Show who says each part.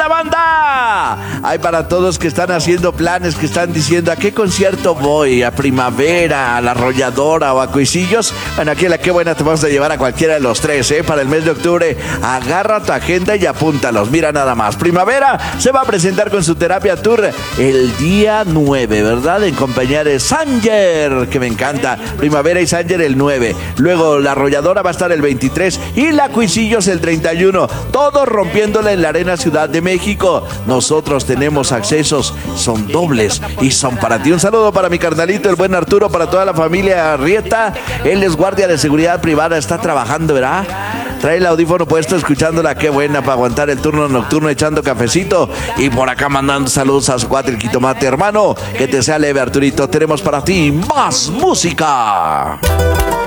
Speaker 1: la banda! Hay para todos que están haciendo planes, que están diciendo ¿a qué concierto voy? ¿A Primavera, a La Arrolladora o a Cuisillos? Bueno, aquí en La Qué Buena te vamos a llevar a cualquiera de los tres, para el mes de octubre. Agarra tu agenda y apúntalos. Mira nada más. Primavera se va a presentar con su terapia tour el día 9, ¿verdad? En compañía de Sanger, que me encanta. Primavera y Sanger el 9. Luego La Arrolladora va a estar el 23 y La Cuisillos el 31. Todos rompiéndola en la Arena Ciudad de México. Nosotros tenemos accesos, son dobles y son para ti. Un saludo para mi carnalito, el buen Arturo, para toda la familia Arrieta. Él es guardia de seguridad privada, está trabajando, ¿verdad? Trae el audífono puesto escuchando La Qué Buena para aguantar el turno nocturno echando cafecito. Y por acá mandando saludos a su cuate el Quitomate. Hermano, que te sea leve, Arturito. Tenemos para ti más música.